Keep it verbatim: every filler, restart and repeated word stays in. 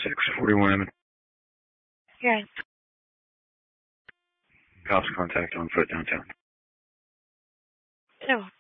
six forty-one. Yes. Cops contact on foot downtown. No.